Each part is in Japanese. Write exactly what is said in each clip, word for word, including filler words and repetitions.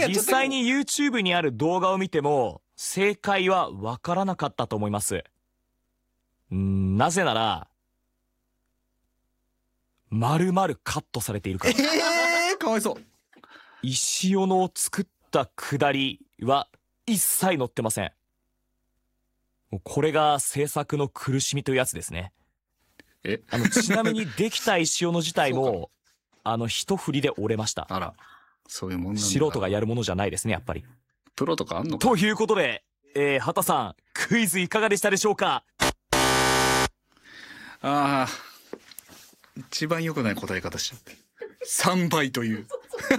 実際に YouTube にある動画を見ても正解はわからなかったと思います。んなぜなら丸々カットされているから。 えー、かわいそう。 石斧を作ったくだりは一切載ってません。もうこれが制作の苦しみというやつですね。 えあのちなみにできた石斧自体もあの一振りで折れました。 あら、そういうもんなんだ。 素人がやるものじゃないですね、やっぱり。 プロとかあんのか。 ということで、えー、畑さんクイズいかがでしたでしょうか。 ああ、一番良くない答え方しちゃって。さんばいという。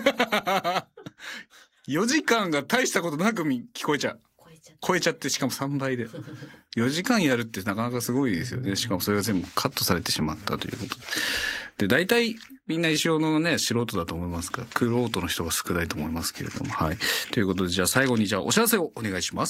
よじかんが大したことなく聞こえちゃう。超えちゃって、しかもさんばいで。よじかんやるってなかなかすごいですよね。しかもそれが全部カットされてしまったということで。で、大体みんな石斧のね、素人だと思いますから、クロートの人が少ないと思いますけれども。はい。ということで、じゃあ最後にじゃあお知らせをお願いします。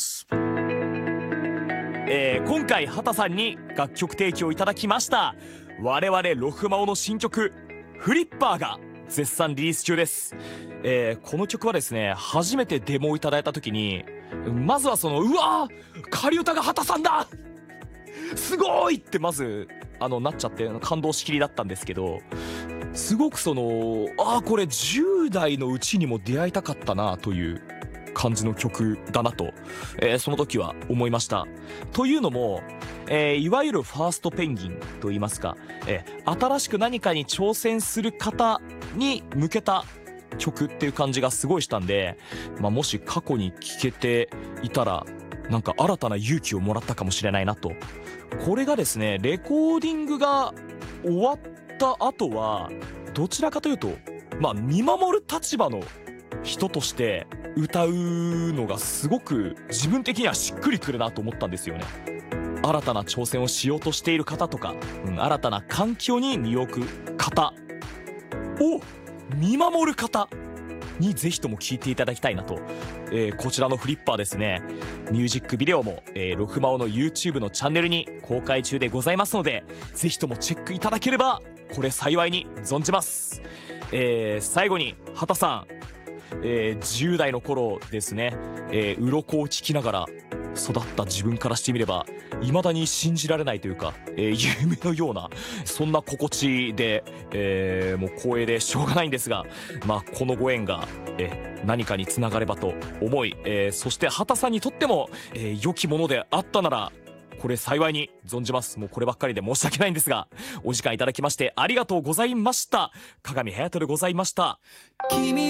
えー、今回畑さんに楽曲提供いただきました我々ロフマオの新曲フリッパーが絶賛リリース中です。えー、この曲はですね、初めてデモをいただいた時にまずはそのうわー仮歌が畑さんだすごいってまずあのなっちゃって感動しきりだったんですけど、すごくそのあーこれじゅう代のうちにも出会いたかったなという感じの曲だなと、えー、その時は思いました。というのも、えー、いわゆるファーストペンギンといいますか、えー、新しく何かに挑戦する方に向けた曲っていう感じがすごいしたんで、まあ、もし過去に聴けていたらなんか新たな勇気をもらったかもしれないなと。これがですね、レコーディングが終わった後はどちらかというとまあ見守る立場の人として歌うのがすごく自分的にはしっくりくるなと思ったんですよね。新たな挑戦をしようとしている方とか、うん、新たな環境に身を置く方を見守る方にぜひとも聴いていただきたいなと、えー、こちらのフリッパーですね、ミュージックビデオも、えー、ロフマオの YouTube のチャンネルに公開中でございますので、ぜひともチェックいただければこれ幸いに存じます。えー、最後に畑さん、えー、じゅう代の頃ですね、えー、鱗を聞きながら育った自分からしてみれば未だに信じられないというか、えー、夢のようなそんな心地で、えー、もう光栄でしょうがないんですが、まあ、このご縁が、えー、何かにつながればと思い、えー、そして畑さんにとっても、えー、良きものであったならこれ幸いに存じます。もうこればっかりで申し訳ないんですが、お時間いただきましてありがとうございました。鏡隼人でございました。君